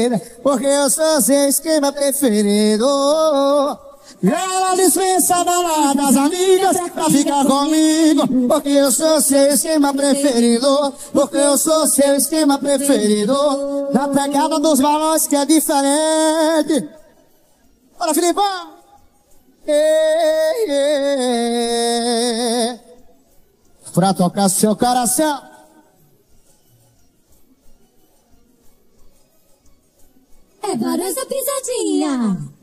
porque eu sou seu esquema preferido. Ela dispensa a balada das amigas pra ficar comigo, porque eu sou seu esquema preferido, porque eu sou seu esquema preferido. Na pegada dos balões que é diferente. Bora, Filipão! Pra tocar seu coração. É Varança Pisadinha.